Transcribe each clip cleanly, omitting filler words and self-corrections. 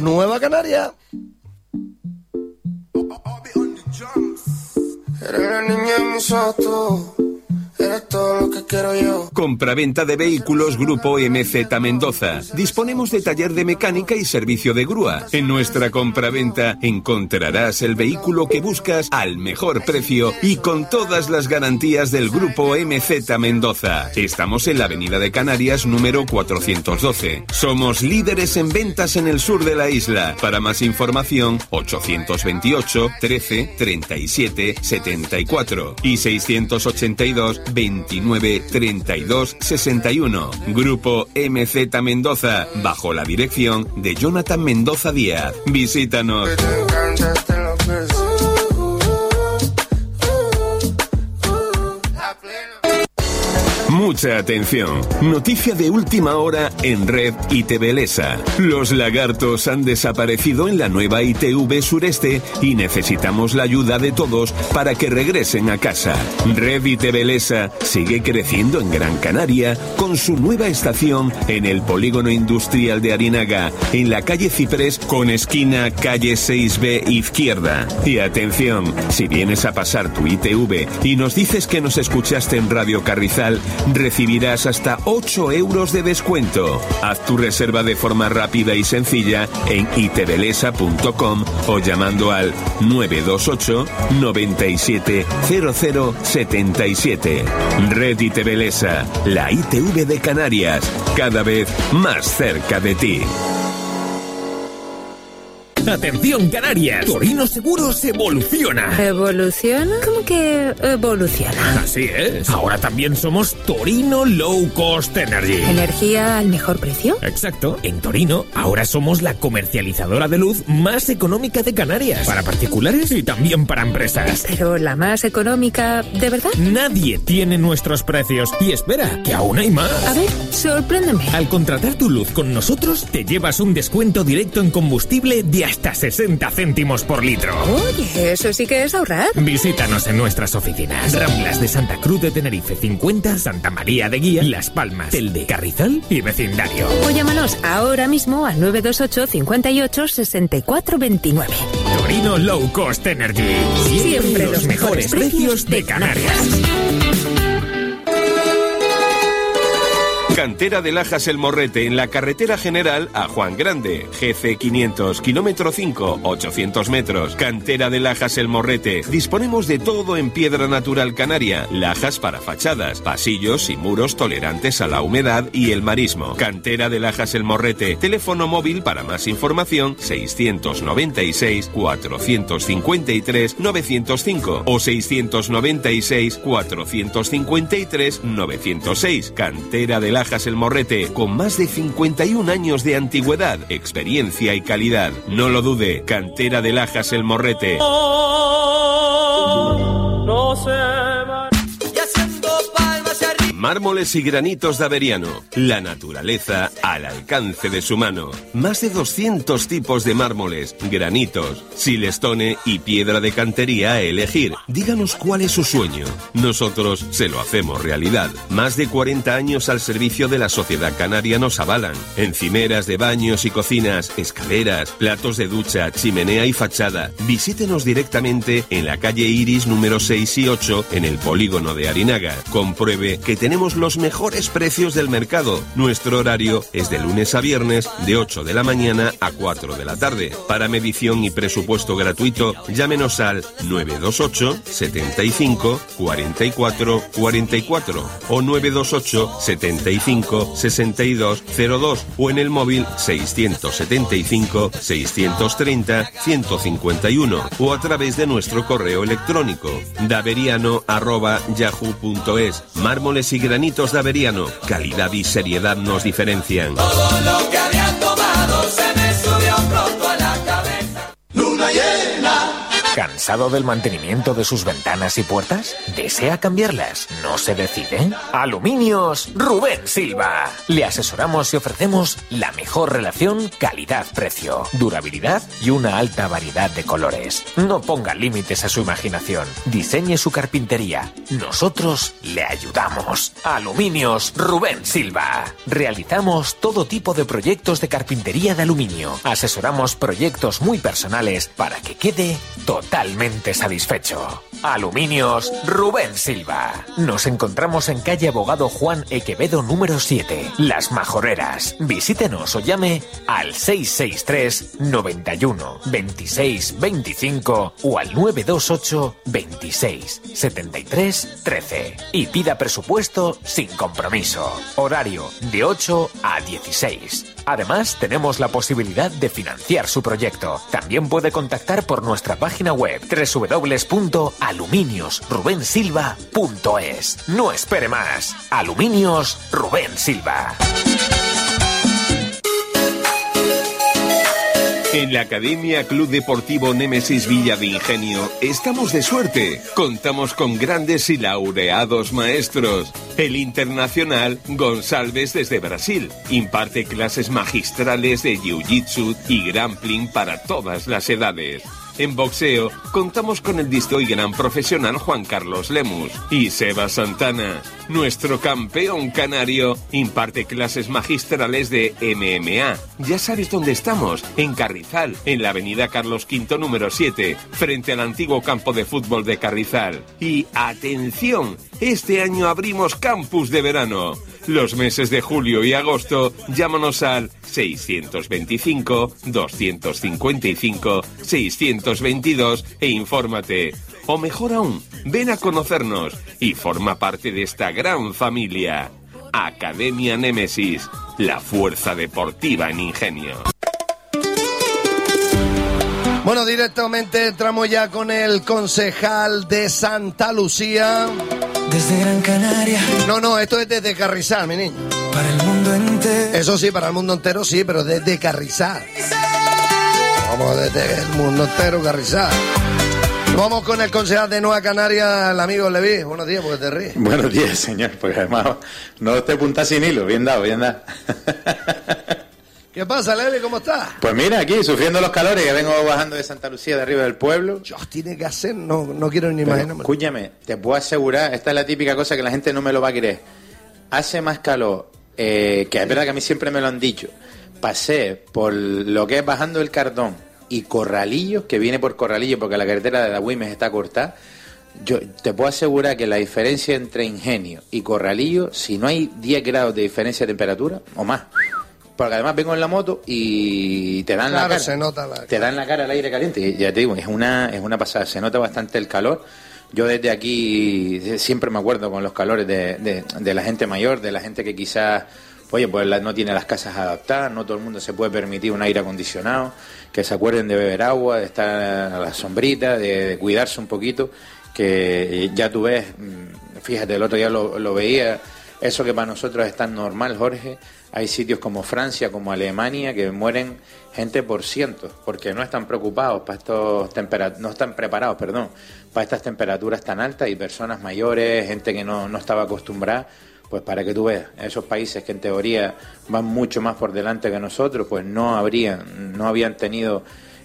Nueva Canaria. Eres la niña en mis ojos, eres todo lo que quiero yo. Compraventa de vehículos Grupo MZ Mendoza. Disponemos de taller de mecánica y servicio de grúa. En nuestra compraventa encontrarás el vehículo que buscas al mejor precio y con todas las garantías del Grupo MZ Mendoza. Estamos en la Avenida de Canarias número 412. Somos líderes en ventas en el sur de la isla. Para más información, 828 13 37 74 y 682 29 32 61. Grupo MZ Mendoza, bajo la dirección de Jonathan Mendoza Díaz. Visítanos. Mucha atención. Noticia de última hora en Red ITV Lesa. Los lagartos han desaparecido en la nueva ITV Sureste y necesitamos la ayuda de todos para que regresen a casa. Red ITV Lesa sigue creciendo en Gran Canaria con su nueva estación en el polígono industrial de Arinaga, en la calle Ciprés con esquina calle 6B izquierda. Y atención, si vienes a pasar tu ITV y nos dices que nos escuchaste en Radio Carrizal, recibirás hasta 8 euros de descuento. Haz tu reserva de forma rápida y sencilla en itvlesa.com o llamando al 928 97 00 77. Red ITV Lesa, la ITV de Canarias, cada vez más cerca de ti. ¡Atención, Canarias! Torino Seguros evoluciona. ¿Evoluciona? ¿Cómo que evoluciona? Así es. Ahora también somos Torino Low Cost Energy. ¿Energía al mejor precio? Exacto. En Torino, ahora somos la comercializadora de luz más económica de Canarias. Para particulares y también para empresas. Pero la más económica, ¿de verdad? Nadie tiene nuestros precios. Y espera, que aún hay más. A ver, sorpréndeme. Al contratar tu luz con nosotros, te llevas un descuento directo en combustible de hasta 60 céntimos por litro. Oye, eso sí que es ahorrar. Visítanos en nuestras oficinas. Ramblas de Santa Cruz de Tenerife 50, Santa María de Guía, Las Palmas, Telde, Carrizal y vecindario. O llámanos ahora mismo al 928 58 64 29. Torino Low Cost Energy. Siempre los mejores precios de Canarias. Cantera de Lajas El Morrete, en la carretera general a Juan Grande, GC 500, kilómetro 5, 800 metros. Cantera de Lajas El Morrete. Disponemos de todo en piedra natural canaria, lajas para fachadas, pasillos y muros tolerantes a la humedad y el marismo. Cantera de Lajas El Morrete. Teléfono móvil para más información 696 453 905 o 696 453 906. Cantera de Lajas El Morrete, con más de 51 años de antigüedad, experiencia y calidad. No lo dude, Cantera de Lajas El Morrete. No se va. Y haciendo palmas arriba. Mármoles y granitos de Averiano. La naturaleza al alcance de su mano. Más de 200 tipos de mármoles, granitos, silestone y piedra de cantería a elegir. Díganos cuál es su sueño. Nosotros se lo hacemos realidad. Más de 40 años al servicio de la sociedad canaria nos avalan. Encimeras de baños y cocinas, escaleras, platos de ducha, chimenea y fachada. Visítenos directamente en la calle Iris número 6 y 8 en el polígono de Arinaga. Compruebe que tenemos los mejores precios del mercado. Nuestro horario es de lunes a viernes de 8 de la mañana a 4 de la tarde. Para medición y presupuesto gratuito, llámenos al 928 75 44 44 o 928 75 62 02 o en el móvil 675 630 151 o a través de nuestro correo electrónico daveriano@yahoo.es. Mármoles y granitos de Averiano. Calidad y seriedad nos diferencian. Todo lo que había tomado se me subió pronto a la cabeza. Luna llena. Cansado ¿Cansado del mantenimiento de sus ventanas y puertas? ¿Desea cambiarlas? ¿No se decide? Aluminios Rubén Silva. Le asesoramos y ofrecemos la mejor relación calidad-precio, durabilidad y una alta variedad de colores. No ponga límites a su imaginación. Diseñe su carpintería. Nosotros le ayudamos. Aluminios Rubén Silva. Realizamos todo tipo de proyectos de carpintería de aluminio. Asesoramos proyectos muy personales para que quede totalmente satisfecho. Aluminios Rubén Silva. Nos encontramos en calle Abogado Juan Equevedo número 7, Las Majoreras. Visítenos o llame al 663 91 26 25 o al 928 26 73 13 y pida presupuesto sin compromiso. Horario de 8 a 16. Además, tenemos la posibilidad de financiar su proyecto. También puede contactar por nuestra página web www.aluminiosrubensilva.es. No espere más. Aluminios Rubén Silva. En la Academia Club Deportivo Némesis Villa de Ingenio estamos de suerte. Contamos con grandes y laureados maestros. El internacional Gonçalves desde Brasil imparte clases magistrales de jiu-jitsu y grappling para todas las edades. En boxeo, contamos con el diestro y gran profesional Juan Carlos Lemus. Y Seba Santana, nuestro campeón canario, imparte clases magistrales de MMA. Ya sabes dónde estamos, en Carrizal, en la avenida Carlos V número 7, frente al antiguo campo de fútbol de Carrizal. Y ¡atención! Este año abrimos campus de verano. Los meses de julio y agosto, llámanos al 625-255-622 e infórmate. O mejor aún, ven a conocernos y forma parte de esta gran familia. Academia Némesis, la fuerza deportiva en Ingenio. Bueno, directamente entramos ya con el concejal de Santa Lucía. Desde Gran Canaria. No, esto es desde Carrizal, mi niño. Para el mundo entero. Eso sí, para el mundo entero sí, pero desde Carrizal. Vamos desde el mundo entero, Carrizal. Vamos con el concejal de Nueva Canaria, el amigo Leví. Buenos días, porque te ríes. Buenos días, señor, porque además no te apuntas sin hilo. Bien dado, bien dado. ¿Qué pasa, Levi? ¿Cómo estás? Pues mira, aquí, sufriendo los calores, que vengo bajando de Santa Lucía, de arriba del pueblo. Dios, tiene que hacer, no quiero ni imaginarme. Escúchame, te puedo asegurar, esta es la típica cosa que la gente no me lo va a creer. Hace más calor, que es verdad que a mí siempre me lo han dicho. Pasé por lo que es bajando el Cardón y Corralillos, que viene por Corralillos porque la carretera de Dagüimes está cortada. Yo te puedo asegurar que la diferencia entre Ingenio y Corralillos, si no hay 10 grados de diferencia de temperatura o más, porque además vengo en la moto y te dan la cara. Se nota te dan la cara al aire caliente. Y ya te digo, es una pasada. Se nota bastante el calor. Yo desde aquí siempre me acuerdo con los calores de la gente mayor, de la gente que quizás, oye, pues no tiene las casas adaptadas, no todo el mundo se puede permitir un aire acondicionado, que se acuerden de beber agua, de estar a la sombrita, de cuidarse un poquito, que ya tú ves, fíjate, el otro día lo veía, eso que para nosotros es tan normal, Jorge. Hay sitios como Francia, como Alemania, que mueren gente por cientos, porque no están preocupados para no están preparados, para estas temperaturas tan altas, y personas mayores, gente que no estaba acostumbrada, pues para que tú veas, esos países que en teoría van mucho más por delante que nosotros, pues no habían tenido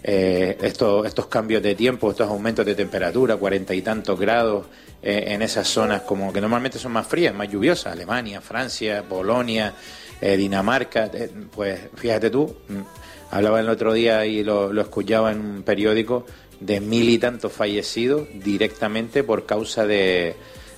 estos cambios de tiempo, estos aumentos de temperatura, 40 y tantos grados en esas zonas como que normalmente son más frías, más lluviosas, Alemania, Francia, Polonia, Dinamarca. Pues fíjate tú, hablaba el otro día y lo escuchaba en un periódico de 1000 y tantos fallecidos directamente por causa de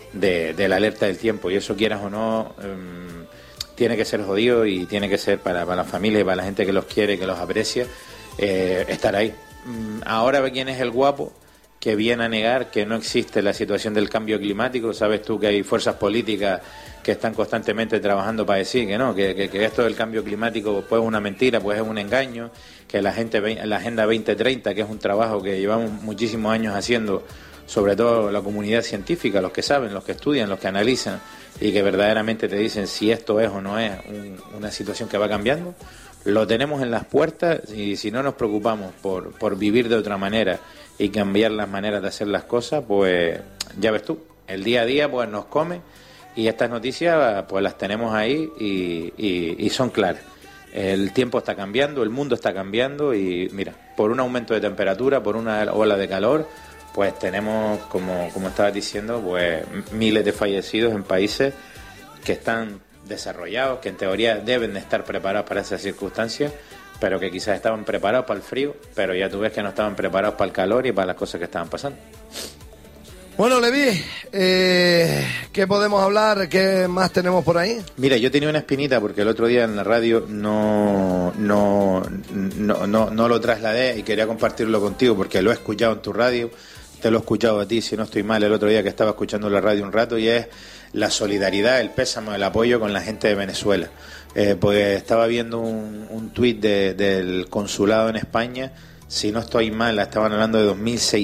la alerta del tiempo, y eso, quieras o no, tiene que ser jodido, y tiene que ser para la familia y para la gente que los quiere, que los aprecia, estar ahí. Ahora ve quién es el guapo que viene a negar que no existe la situación del cambio climático. Sabes tú que hay fuerzas políticas que están constantemente trabajando para decir que no, que esto del cambio climático pues es una mentira, pues es un engaño, que la Agenda 2030, que es un trabajo que llevamos muchísimos años haciendo, sobre todo la comunidad científica, los que saben, los que estudian, los que analizan, y que verdaderamente te dicen si esto es o no es una situación que va cambiando, lo tenemos en las puertas, y si no nos preocupamos por vivir de otra manera y cambiar las maneras de hacer las cosas, pues ya ves tú, el día a día pues nos come, y estas noticias pues las tenemos ahí y son claras. El tiempo está cambiando, el mundo está cambiando, y mira, por un aumento de temperatura, por una ola de calor, pues tenemos, como estabas diciendo, pues miles de fallecidos en países que están desarrollados, que en teoría deben de estar preparados para esas circunstancias, pero que quizás estaban preparados para el frío, pero ya tú ves que no estaban preparados para el calor y para las cosas que estaban pasando. Bueno, Levi, ¿qué podemos hablar? ¿Qué más tenemos por ahí? Mira, yo tenía una espinita porque el otro día en la radio no lo trasladé y quería compartirlo contigo porque lo he escuchado en tu radio, te lo he escuchado a ti, si no estoy mal, el otro día que estaba escuchando la radio un rato, y es la solidaridad, el pésame, el apoyo con la gente de Venezuela. Pues estaba viendo un tuit del consulado en España. Si no estoy mal, estaban hablando de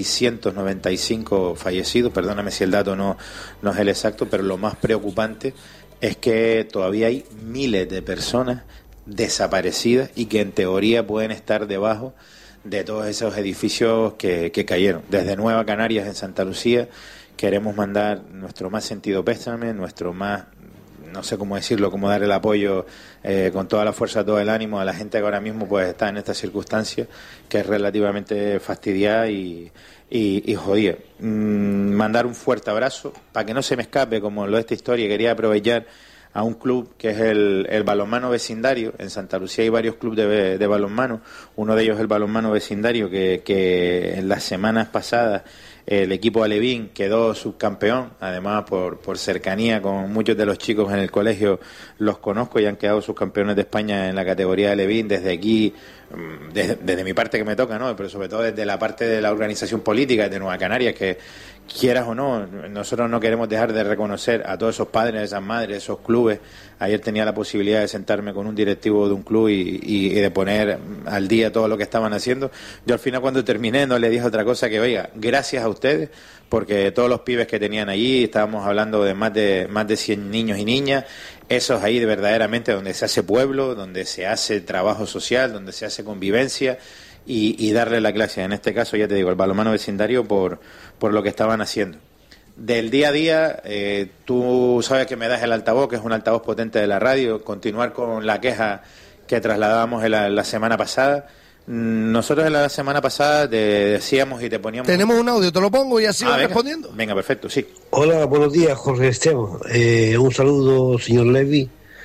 2.695 fallecidos, perdóname si el dato no es el exacto, pero lo más preocupante es que todavía hay miles de personas desaparecidas y que en teoría pueden estar debajo de todos esos edificios que cayeron. Desde Nueva Canarias, en Santa Lucía, queremos mandar nuestro más sentido pésame, nuestro más, no sé cómo decirlo, cómo dar el apoyo con toda la fuerza, todo el ánimo a la gente que ahora mismo pues está en esta circunstancia que es relativamente fastidiada y jodida. Mandar un fuerte abrazo, para que no se me escape como lo de esta historia, quería aprovechar a un club que es el balonmano vecindario. En Santa Lucía hay varios clubes de balonmano, uno de ellos es el balonmano vecindario que en las semanas pasadas el equipo Alevín quedó subcampeón, además por cercanía con muchos de los chicos en el colegio los conozco y han quedado subcampeones de España en la categoría de Alevín. Desde aquí, desde mi parte que me toca, ¿no? Pero sobre todo desde la parte de la organización política de Nueva Canarias, que quieras o no, nosotros no queremos dejar de reconocer a todos esos padres, esas madres, esos clubes. Ayer tenía la posibilidad de sentarme con un directivo de un club y de poner al día todo lo que estaban haciendo. Yo al final, cuando terminé, no le dije otra cosa que, oiga, gracias a ustedes, porque todos los pibes que tenían allí, estábamos hablando de más de 100 niños y niñas, esos ahí de verdaderamente donde se hace pueblo, donde se hace trabajo social, donde se hace convivencia, y darle la clase, en este caso, ya te digo, el balonmano vecindario por lo que estaban haciendo. Del día a día, tú sabes que me das el altavoz, que es un altavoz potente de la radio, continuar con la queja que trasladábamos la semana pasada. Nosotros en la semana pasada te decíamos y te poníamos... Tenemos un audio, te lo pongo y así vas respondiendo. Venga, perfecto, sí. Hola, buenos días, Jorge Esteban. Un saludo, señor Levi.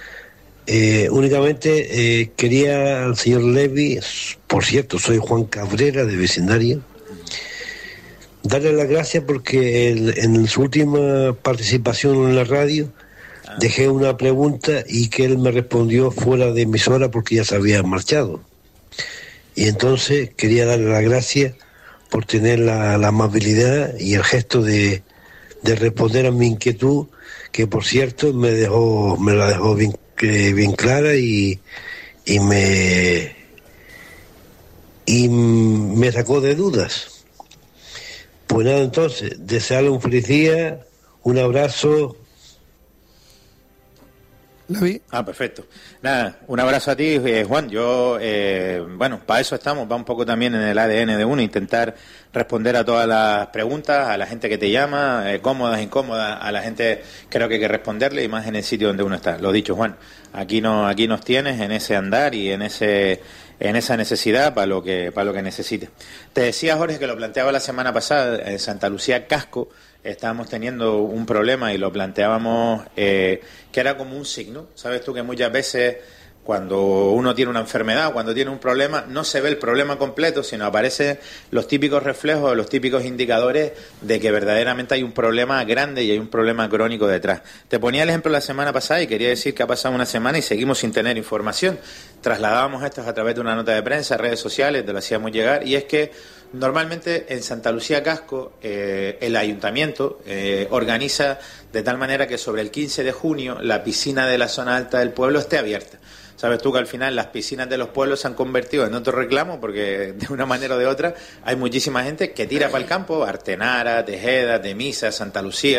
Únicamente quería al señor Levi, por cierto, soy Juan Cabrera de Vecindario, darle las gracias porque en su última participación en la radio dejé una pregunta y que él me respondió fuera de emisora porque ya se había marchado. Y entonces quería darle las gracias por tener la amabilidad y el gesto de responder a mi inquietud, que por cierto me la dejó bien clara y me sacó de dudas. Pues nada, entonces, desearle un feliz día, un abrazo. ¿La vi? Perfecto. Nada, un abrazo a ti, Juan. Yo, bueno, para eso estamos, va un poco también en el ADN de uno, intentar responder a todas las preguntas, a la gente que te llama, cómodas, incómodas, a la gente creo que hay que responderle, y más en el sitio donde uno está. Lo dicho, Juan, aquí nos tienes en ese andar y en esa necesidad para lo que necesites. Te decía, Jorge, que lo planteaba la semana pasada en Santa Lucía Casco. Estábamos teniendo un problema y lo planteábamos que era como un signo. Sabes tú que muchas veces cuando uno tiene una enfermedad, cuando tiene un problema, no se ve el problema completo, sino aparecen los típicos reflejos, los típicos indicadores de que verdaderamente hay un problema grande y hay un problema crónico detrás. Te ponía el ejemplo la semana pasada y quería decir que ha pasado una semana y seguimos sin tener información. Trasladábamos esto a través de una nota de prensa, redes sociales, te lo hacíamos llegar, y es que normalmente en Santa Lucía Casco el ayuntamiento organiza de tal manera que sobre el 15 de junio la piscina de la zona alta del pueblo esté abierta. Sabes tú que al final las piscinas de los pueblos se han convertido en otro reclamo porque de una manera o de otra hay muchísima gente que tira para el campo, Artenara, Tejeda, Temisa, Santa Lucía,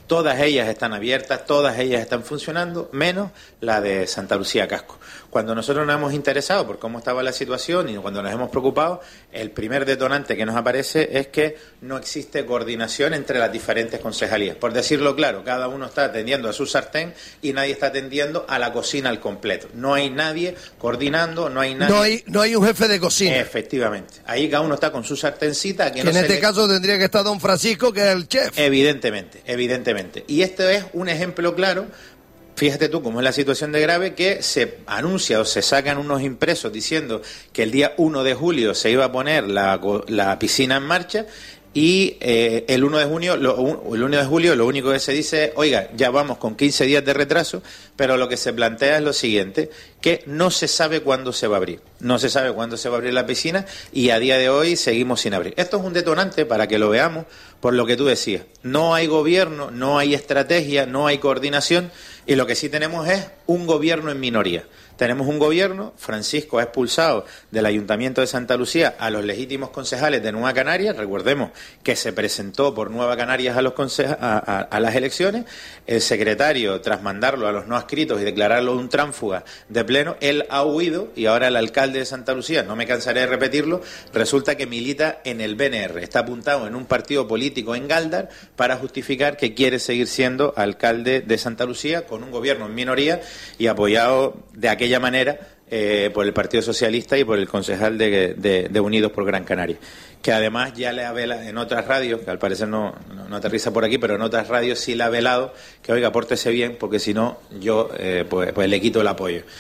Todas ellas están abiertas, todas ellas están funcionando, menos la de Santa Lucía Casco. Cuando nosotros nos hemos interesado por cómo estaba la situación y cuando nos hemos preocupado, el primer detonante que nos aparece es que no existe coordinación entre las diferentes concejalías. Por decirlo claro, cada uno está atendiendo a su sartén y nadie está atendiendo a la cocina al completo. No hay nadie coordinando, no hay nadie... No hay un jefe de cocina. Efectivamente. Ahí cada uno está con su sartencita. Que en este caso tendría que estar don Francisco, que es el chef. Evidentemente. Y este es un ejemplo claro. Fíjate tú cómo es la situación de grave, que se anuncia o se sacan unos impresos diciendo que el día 1 de julio se iba a poner la piscina en marcha y el 1 de julio lo único que se dice es, oiga, ya vamos con 15 días de retraso, pero lo que se plantea es lo siguiente, que no se sabe cuándo se va a abrir. No se sabe cuándo se va a abrir la piscina y a día de hoy seguimos sin abrir. Esto es un detonante para que lo veamos por lo que tú decías. No hay gobierno, no hay estrategia, no hay coordinación y lo que sí tenemos es un gobierno en minoría. Tenemos un gobierno, Francisco ha expulsado del Ayuntamiento de Santa Lucía a los legítimos concejales de Nueva Canarias, recordemos que se presentó por Nueva Canarias a las elecciones, el secretario, tras mandarlo a los no adscritos y declararlo un tránsfuga de pleno, él ha huido y ahora el alcalde de Santa Lucía, no me cansaré de repetirlo, resulta que milita en el BNR, está apuntado en un partido político en Gáldar para justificar que quiere seguir siendo alcalde de Santa Lucía con un gobierno en minoría y apoyado de aquella manera por el Partido Socialista y por el concejal de Unidos por Gran Canaria, que además ya le ha velado en otras radios, que al parecer no aterriza por aquí, pero en otras radios sí le ha velado que, oiga, pórtese bien, porque si no yo pues le quito el apoyo.